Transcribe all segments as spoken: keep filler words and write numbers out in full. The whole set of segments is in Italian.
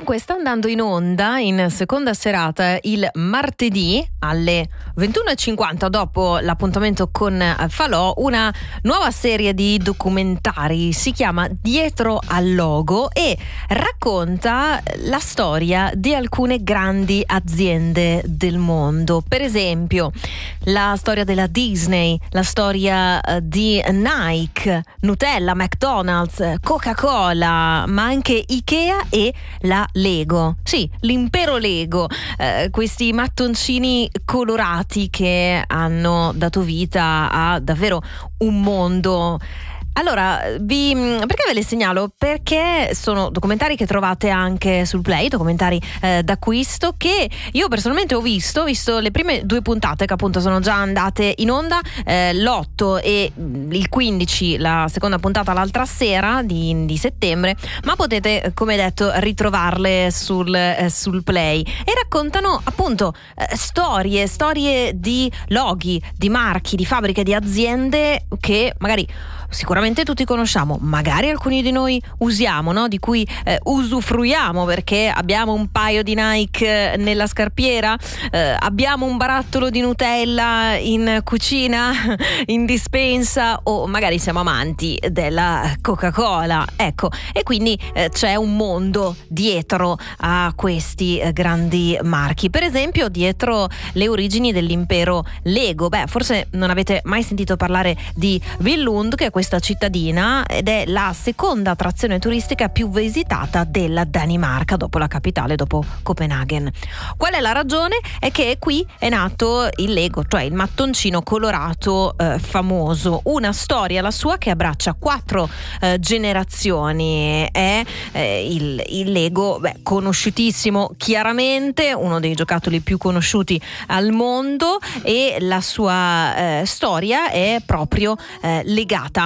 Dunque sta andando in onda in seconda serata il martedì alle ventuno e cinquanta, dopo l'appuntamento con Falò, una nuova serie di documentari. Si chiama Dietro al logo e racconta la storia di alcune grandi aziende del mondo. Per esempio la storia della Disney, la storia di Nike, Nutella, McDonald's, Coca-Cola, ma anche Ikea e la Lego. Sì, l'impero Lego, eh, questi mattoncini colorati che hanno dato vita a davvero un mondo. Allora, vi, perché ve le segnalo? Perché sono documentari che trovate anche sul Play, documentari eh, d'acquisto, che io personalmente ho visto, ho visto le prime due puntate che appunto sono già andate in onda, eh, l'otto e il quindici, la seconda puntata l'altra sera di, di settembre, ma potete, come detto, ritrovarle sul, eh, sul Play, e raccontano appunto eh, storie, storie di loghi, di marchi, di fabbriche, di aziende che magari sicuramente tutti conosciamo, magari alcuni di noi usiamo, no? Di cui eh, usufruiamo perché abbiamo un paio di Nike nella scarpiera, eh, abbiamo un barattolo di Nutella in cucina, in dispensa, o magari siamo amanti della Coca-Cola, ecco, e quindi eh, c'è un mondo dietro a questi eh, grandi marchi. Per esempio dietro le origini dell'impero Lego. Beh, forse non avete mai sentito parlare di Billund, che è questa cittadina, ed è la seconda attrazione turistica più visitata della Danimarca, dopo la capitale, dopo Copenaghen. Qual è la ragione? È che qui è nato il Lego, cioè il mattoncino colorato eh, famoso, una storia la sua che abbraccia quattro eh, generazioni. È eh, il, il Lego, beh, conosciutissimo, chiaramente uno dei giocattoli più conosciuti al mondo, e la sua eh, storia è proprio eh, legata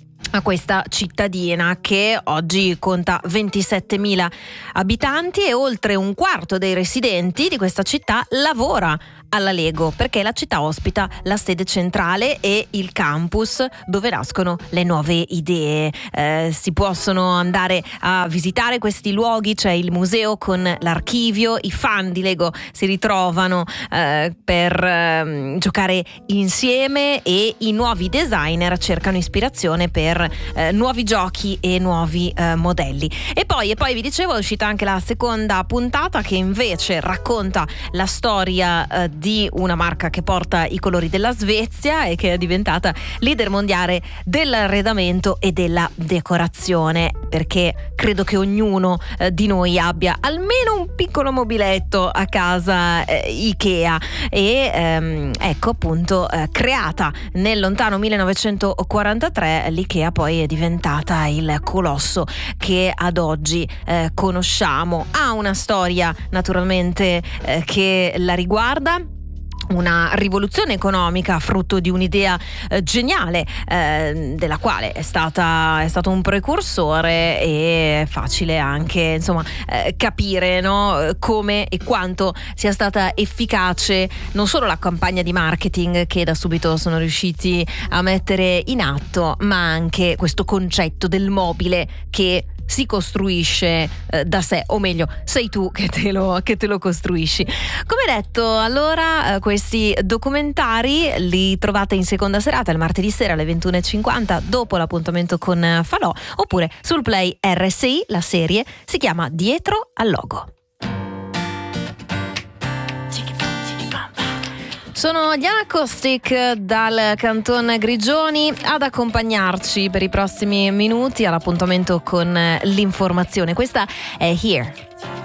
a questa cittadina che oggi conta ventisettemila abitanti, e oltre un quarto dei residenti di questa città lavora alla Lego, perché la città ospita la sede centrale e il campus dove nascono le nuove idee. Eh, si possono andare a visitare questi luoghi, c'è il museo con l'archivio, i fan di Lego si ritrovano eh, per eh, giocare insieme, e i nuovi designer cercano ispirazione per eh, nuovi giochi e nuovi eh, modelli. E poi, e poi vi dicevo, è uscita anche la seconda puntata che invece racconta la storia eh, di una marca che porta i colori della Svezia e che è diventata leader mondiale dell'arredamento e della decorazione, perché credo che ognuno eh, di noi abbia almeno un piccolo mobiletto a casa eh, Ikea, e ehm, ecco appunto eh, creata nel lontano millenovecentoquarantatré, l'Ikea poi è diventata il colosso che ad oggi eh, conosciamo. Ha una storia naturalmente eh, che la riguarda, una rivoluzione economica frutto di un'idea eh, geniale eh, della quale è stata è stato un precursore, e è facile anche insomma eh, capire, no, come e quanto sia stata efficace non solo la campagna di marketing che da subito sono riusciti a mettere in atto, ma anche questo concetto del mobile che si costruisce eh, da sé, o meglio sei tu che te lo, che te lo costruisci. Come detto, allora eh, questi documentari li trovate in seconda serata il martedì sera alle ventuno e cinquanta, dopo l'appuntamento con Falò, oppure sul Play R S I. La serie si chiama Dietro al logo. Sono gli Acoustic dal Canton Grigioni ad accompagnarci per i prossimi minuti all'appuntamento con l'informazione. Questa è Here.